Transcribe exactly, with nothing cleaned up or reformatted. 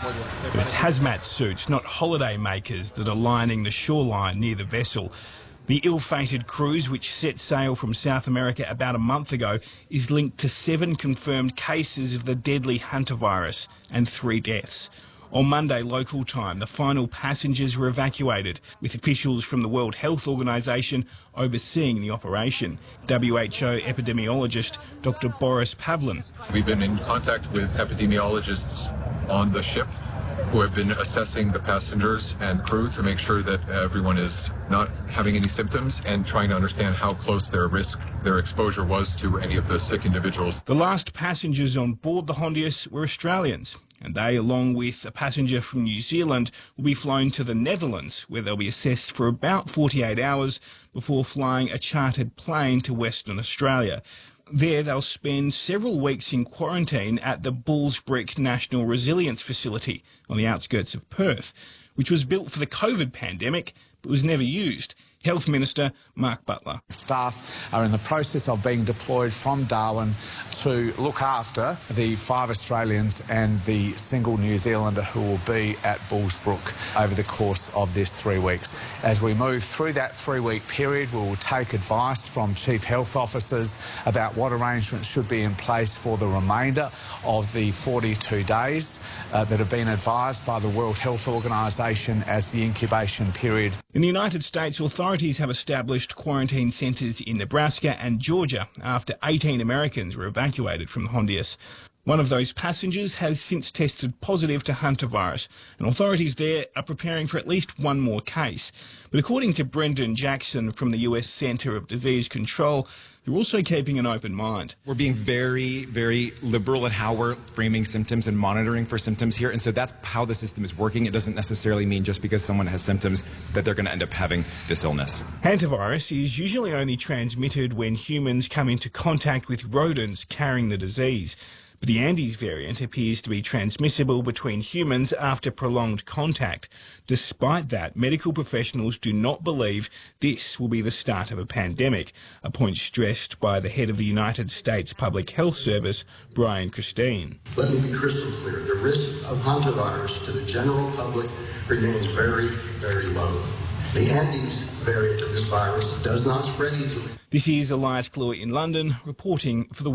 But it's hazmat suits, not holiday makers, that are lining the shoreline near the vessel. The ill-fated cruise, which set sail from South America about a month ago, is linked to seven confirmed cases of the deadly hantavirus and three deaths. On Monday local time, the final passengers were evacuated, with officials from the World Health Organization overseeing the operation. W H O epidemiologist Doctor Boris Pavlin. We've been in contact with epidemiologists on the ship who have been assessing the passengers and crew to make sure that everyone is not having any symptoms and trying to understand how close their risk, their exposure was to any of the sick individuals. The last passengers on board the Hondius were Australians, and they, along with a passenger from New Zealand, will be flown to the Netherlands, where they'll be assessed for about forty-eight hours before flying a chartered plane to Western Australia. There, they'll spend several weeks in quarantine at the Bullsbrick National Resilience Facility on the outskirts of Perth, which was built for the COVID pandemic but was never used. Health Minister Mark Butler. Staff are in the process of being deployed from Darwin to look after the five Australians and the single New Zealander who will be at Bullsbrick over the course of this three weeks. As we move through that three-week period, we will take advice from Chief Health Officers about what arrangements should be in place for the remainder of the forty-two days uh, that have been advised by the World Health Organization as the incubation period. In the United States, authorities have established quarantine centres in Nebraska and Georgia after eighteen Americans were evacuated from the Hondius. One of those passengers has since tested positive to hantavirus, and authorities there are preparing for at least one more case. But according to Brendan Jackson from the U S Centre of Disease Control, they're also keeping an open mind. We're being very, very liberal in how we're framing symptoms and monitoring for symptoms here, and so that's how the system is working. It doesn't necessarily mean just because someone has symptoms that they're going to end up having this illness. Hantavirus is usually only transmitted when humans come into contact with rodents carrying the disease. But the Andes variant appears to be transmissible between humans after prolonged contact. Despite that, medical professionals do not believe this will be the start of a pandemic, a point stressed by the head of the United States Public Health Service, Brian Christine. Let me be crystal clear. The risk of hantavirus to the general public remains very, very low. The Andes variant of this virus does not spread easily. This is Elias Cluey in London, reporting for the